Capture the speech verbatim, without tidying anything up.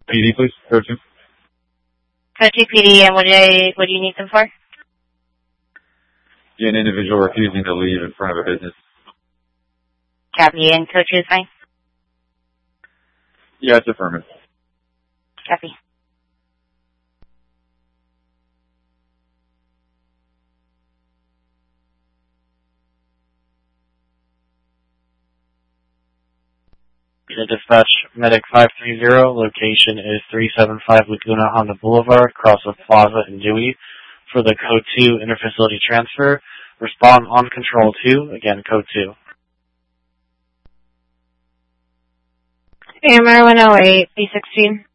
P D, please. Code two. Code two P D, and what do, I, what do you need them for? Yeah, an individual refusing to leave in front of a business. Copy, and code two is fine? Yeah, it's affirmative. Copy. The dispatch, Medic five three zero, location is three seven five Laguna Honda Boulevard, across the Plaza in Dewey, for the code two interfacility transfer. Respond on control two, again, code two. A M R one oh eight, B sixteen.